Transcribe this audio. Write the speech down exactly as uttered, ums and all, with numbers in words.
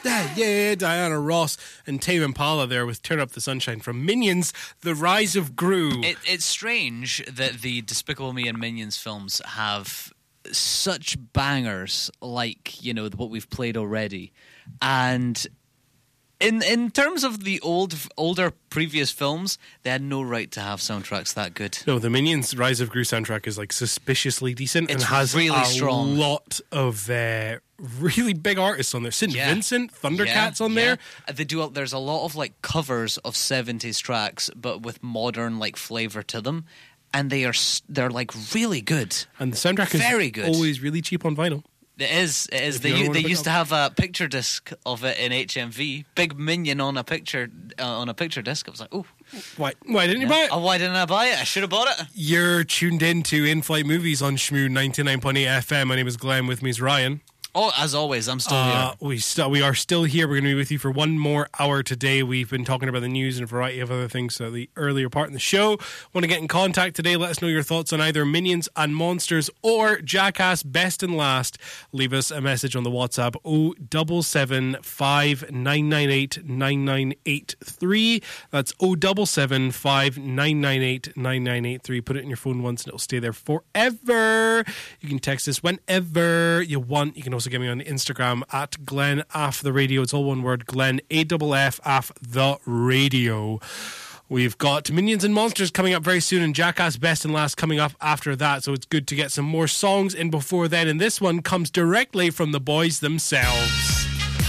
Yeah, yeah, Diana Ross and Tame Impala there with Turn Up the Sunshine from Minions, The Rise of Gru. It, it's strange that the Despicable Me and Minions films have such bangers like, you know, what we've played already. And in in terms of the old older previous films, they had no right to have soundtracks that good. No, the Minions Rise of Gru soundtrack is like suspiciously decent It's and has really a strong. lot of uh, really big artists on there. Saint Yeah. Vincent, Thundercats Yeah, on yeah. there. Uh, They do. There's a lot of like covers of seventies tracks, but with modern like flavor to them, and they are s- they're like really good. And the soundtrack Very is good. always really cheap on vinyl. It is. It is. If They you don't u- wanna they pick used up. to have a picture disc of it in H M V. Big Minion on a picture uh, on a picture disc. I was like, oh, Why, why didn't you buy it? oh, why didn't I buy it? I should have bought it. You're tuned in to In-Flight Movies on Shmoo ninety-nine point eight F M. My name is Glenn. With me is Ryan. Oh, as always, I'm still Uh, here. we still we are still here. We're going to be with you for one more hour today. We've been talking about the news and a variety of other things. So the earlier part in the show. Want to get in contact today? Let us know your thoughts on either Minions and Monsters or Jackass Best and Last. Leave us a message on the WhatsApp oh seven seven five nine nine eight nine nine eight three. That's oh seven seven five nine nine eight nine nine eight three. Put it in your phone once and it'll stay there forever. You can text us whenever you want. You can also get me on Instagram at Glenn Aff the Radio. It's all one word, Glenn A F F Aff the Radio. We've got Minions and Monsters coming up very soon, and Jackass Best and Last coming up after that. So it's good to get some more songs in before then. And this one comes directly from the boys themselves.